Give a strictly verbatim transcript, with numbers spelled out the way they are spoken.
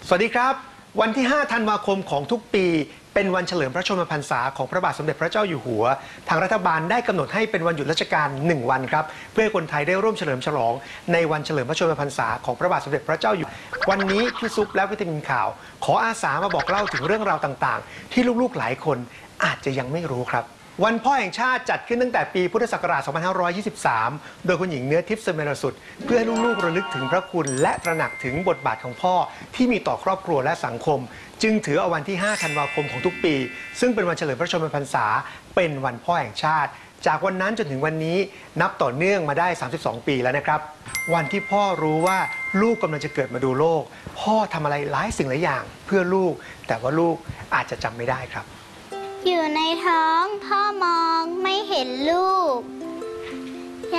สวัสดีครับวันที่ห้าธันวาคมของทุกปีเป็นวันเฉลิมพระชนมพรรษาของพระบาทสมเด็จพระเจ้าอยู่หัวทางรัฐบาลได้กำหนดให้เป็นวันหยุดราชการหนึ่งวันครับเพื่อให้คนไทยได้ร่วมเฉลิมฉลองในวันเฉลิมพระชนมพรรษาของพระบาทสมเด็จพระเจ้าอยู่วันนี้พี่ซุปและวิตามินข่าวขออาสามาบอกเล่าถึงเรื่องราวต่างๆที่ลูกๆหลายคนอาจจะยังไม่รู้ครับวันพ่อแห่งชาติจัดขึ้นตั้งแต่ปีพุทธศักราช สองพันห้าร้อยยี่สิบสาม โดยคุณหญิงเนื้อทิพย์เสมรสุดเพื่อให้ลูกๆระลึกถึงพระคุณและตระหนักถึงบทบาทของพ่อที่มีต่อครอบครัวและสังคมจึงถือเอาวันที่ ห้า ธันวาคมของทุกปีซึ่งเป็นวันเฉลิมพระชนมพรรษาเป็นวันพ่อแห่งชาติจากวันนั้นจนถึงวันนี้นับต่อเนื่องมาได้ สามสิบสอง ปีแล้วนะครับวันที่พ่อรู้ว่าลูกกำลังจะเกิดมาดูโลกพ่อทำอะไรหลายสิ่งหลายอย่างเพื่อลูกแต่ว่าลูกอาจจะจำไม่ได้ครับอยู่ในท้องพ่อมองไม่เห็นลูก